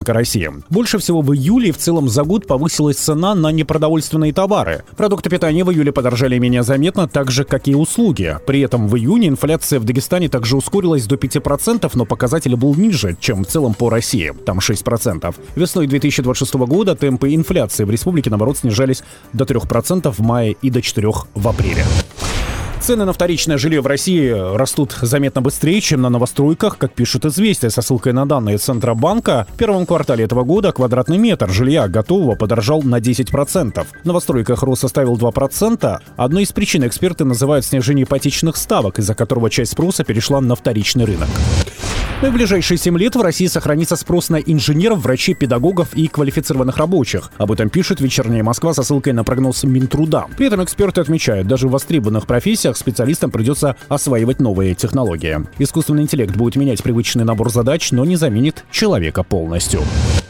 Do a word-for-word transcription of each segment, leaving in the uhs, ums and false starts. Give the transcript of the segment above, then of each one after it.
рынка России. Больше всего в июле и в целом за год повысилась цена на непродовольственные товары. Продукты питания в июле подорожали менее заметно, так же, как и услуги. При этом в июне инфляция в Дагестане также ускорилась до пяти процентов, но показатель был ниже, чем в целом по России, там шесть процентов. Весной две тысячи двадцать шестого года темпы инфляции в республике, наоборот, снижались до трёх процентов в мае и до четырёх процентов в апреле. Цены на вторичное жилье в России растут заметно быстрее, чем на новостройках, как пишет «Известия» со ссылкой на данные Центробанка. В первом квартале этого года квадратный метр жилья готового подорожал на десять процентов. В новостройках рост составил два процента. Одной из причин эксперты называют снижение ипотечных ставок, из-за которого часть спроса перешла на вторичный рынок. Но и в ближайшие семь лет в России сохранится спрос на инженеров, врачей, педагогов и квалифицированных рабочих. Об этом пишет «Вечерняя Москва» со ссылкой на прогноз Минтруда. При этом эксперты отмечают, даже в востребованных профессиях специалистам придется осваивать новые технологии. Искусственный интеллект будет менять привычный набор задач, но не заменит человека полностью.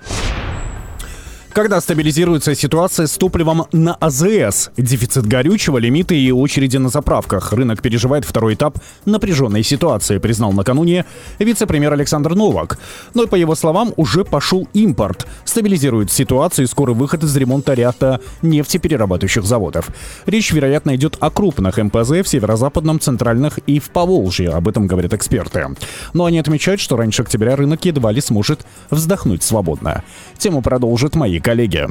Когда стабилизируется ситуация с топливом на АЗС? Дефицит горючего, лимиты и очереди на заправках. Рынок переживает второй этап напряженной ситуации, признал накануне вице-премьер Александр Новак. Но, по его словам, уже пошел импорт. Стабилизирует ситуацию и скорый выход из ремонта ряда нефтеперерабатывающих заводов. Речь, вероятно, идет о крупных эм пэ зэ в северо-западном, центральных и в Поволжье. Об этом говорят эксперты. Но они отмечают, что раньше октября рынок едва ли сможет вздохнуть свободно. Тему продолжит мои коллеги.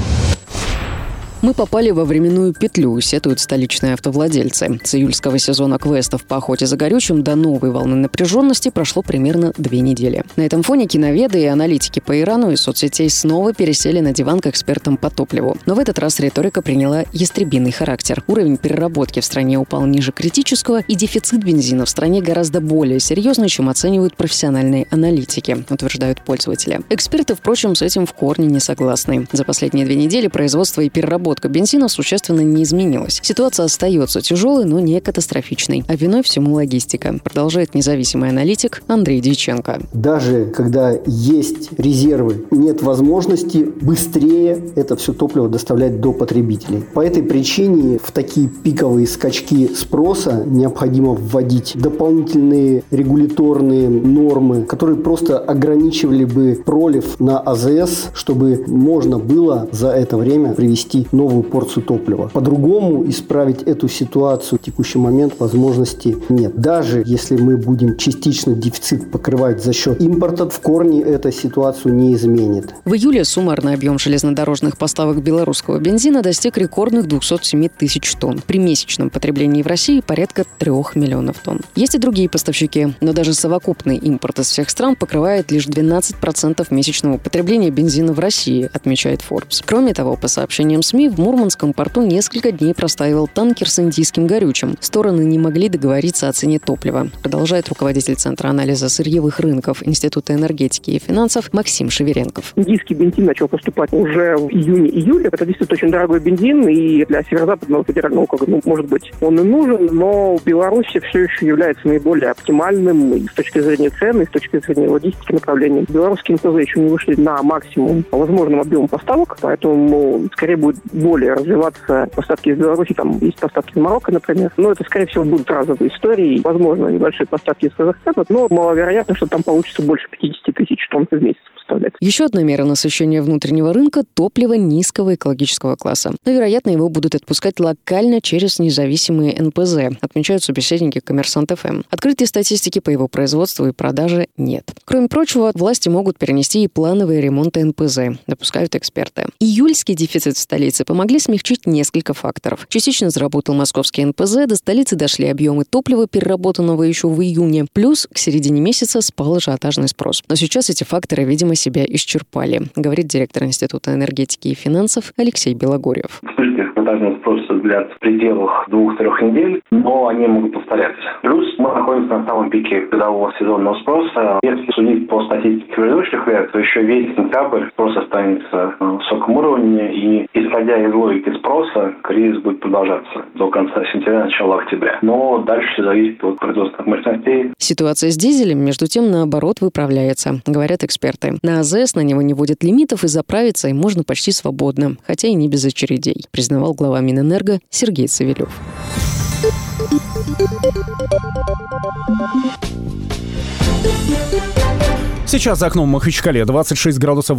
Мы попали во временную петлю, сетуют столичные автовладельцы. С июльского сезона квестов по охоте за горючим до новой волны напряженности прошло примерно две недели. На этом фоне киноведы и аналитики по Ирану и соцсетей снова пересели на диван к экспертам по топливу. Но в этот раз риторика приняла ястребиный характер. Уровень переработки в стране упал ниже критического, и дефицит бензина в стране гораздо более серьезный, чем оценивают профессиональные аналитики, утверждают пользователи. Эксперты, впрочем, с этим в корне не согласны. За последние две недели производство и переработка бензина существенно не изменилась. Ситуация остается тяжелой, но не катастрофичной. А виной всему логистика, продолжает независимый аналитик Андрей Дьяченко. Даже когда есть резервы, нет возможности быстрее это все топливо доставлять до потребителей. По этой причине в такие пиковые скачки спроса необходимо вводить дополнительные регуляторные нормы, которые просто ограничивали бы пролив на АЗС, чтобы можно было за это время привести новую порцию топлива. По-другому исправить эту ситуацию в текущий момент возможности нет. Даже если мы будем частично дефицит покрывать за счет импорта, в корне эта ситуацию не изменит. В июле суммарный объем железнодорожных поставок белорусского бензина достиг рекордных двухсот семи тысяч тонн. При месячном потреблении в России порядка трех миллионов тонн. Есть и другие поставщики, но даже совокупный импорт из всех стран покрывает лишь двенадцать процентов месячного потребления бензина в России, отмечает Forbes. Кроме того, по сообщениям СМИ, в Мурманском порту несколько дней простаивал танкер с индийским горючим. Стороны не могли договориться о цене топлива, продолжает руководитель Центра анализа сырьевых рынков Института энергетики и финансов Максим Шеверенков. Индийский бензин начал поступать уже в июне-июле. Это действительно очень дорогой бензин, и для Северо-Западного федерального округа, ну, может быть, он и нужен, но Беларусь все еще является наиболее оптимальным и с точки зрения цены, и с точки зрения логистики направления. Белорусские эн пэ зэ еще не вышли на максимум по возможным объемам поставок, поэтому скорее будет более развиваться поставки из Беларуси, там есть поставки из Марокко, например. Но это, скорее всего, будут разовые истории. Возможно, небольшие поставки из Казахстана, но маловероятно, что там получится больше пятьдесят тысяч тонн в месяц поставлять. Еще одна мера насыщения внутреннего рынка – топливо низкого экологического класса. Но, вероятно, его будут отпускать локально через независимые эн пэ зэ, отмечают собеседники Коммерсант эф эм. Открытой статистики по его производству и продаже нет. Кроме прочего, власти могут перенести и плановые ремонты эн пэ зэ, допускают эксперты. Июльский дефицит в столице помогли смягчить несколько факторов. Частично заработал московский эн пэ зэ, до столицы дошли объемы топлива, переработанного еще в июне. Плюс к середине месяца спал ажиотажный спрос. Но сейчас эти факторы, видимо, себя исчерпали, говорит директор Института энергетики и финансов Алексей Белогорьев. Вспышки ажиотажного спроса для в пределах двух-трех недель, но они могут повторяться. Плюс мы находимся на самом пике годового сезонного спроса. Если судить по статистике предыдущих лет, то еще весь сентябрь спрос останется на высоком уровне, и исходя из логики спроса, кризис будет продолжаться до конца сентября, начала октября. Но дальше все зависит от производственных мощностей. Ситуация с дизелем, между тем, наоборот, выправляется, говорят эксперты. На АЗС на него не вводят лимитов, и заправиться им можно почти свободно, хотя и не без очередей, признавал глава Минэнерго Сергей Савельев. Сейчас за окном в Махачкале двадцать шесть градусов